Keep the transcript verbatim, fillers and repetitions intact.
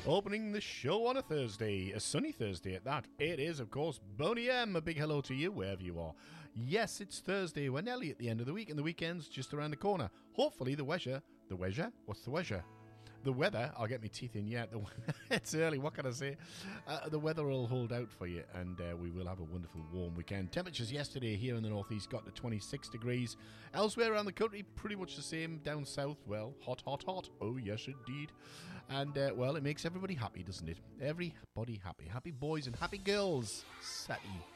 Opening the show on a Thursday, a sunny Thursday at that. It is, of course, Boney M. A big hello to you, wherever you are. Yes, it's Thursday. We're nearly at the end of the week, and the weekend's just around the corner. Hopefully, the weather, the weather? What's the weather? The weather, I'll get my teeth in yet. It's early, what can I say? Uh, the weather will hold out for you, and uh, we will have a wonderful warm weekend. Temperatures yesterday here in the northeast got to twenty-six degrees. Elsewhere around the country, pretty much the same. Down south, well, hot, hot, hot. Oh, yes, indeed. And, uh, well, it makes everybody happy, doesn't it? Everybody happy. Happy boys and happy girls. Satin.